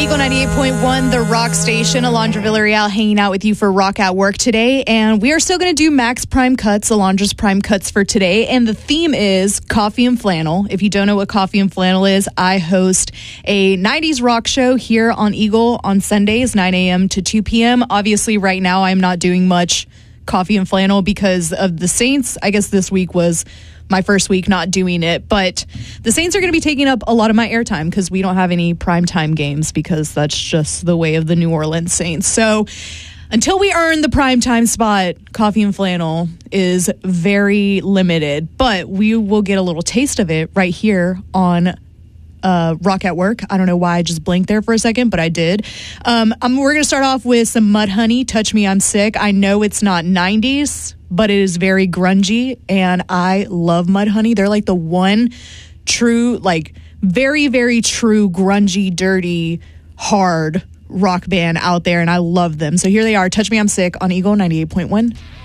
Eagle 98.1, the rock station. Alondra Villarreal hanging out with you for Rock at Work today. And we are still going to do Max Prime Cuts, Alondra's Prime Cuts for today. And the theme is Coffee and Flannel. If you don't know what Coffee and Flannel is, I host a 90s rock show here on Eagle on Sundays, 9 a.m. to 2 p.m. Obviously, right now, I'm not doing much Coffee and Flannel because of the Saints. I guess this week was my first week not doing it, but the Saints are going to be taking up a lot of my airtime because we don't have any primetime games because that's just the way of the New Orleans Saints. So until we earn the primetime spot, Coffee and Flannel is very limited, but we will get a little taste of it right here on Rock at Work. I don't know why I just blinked there for a second, but I did. We're going to start off with some Mudhoney, Touch Me, I'm Sick. I know it's not 90s, but it is very grungy, and I love Mudhoney. They're like the one true, like very, very true grungy, dirty, hard rock band out there, and I love them. So here they are, Touch Me, I'm Sick on Eagle 98.1.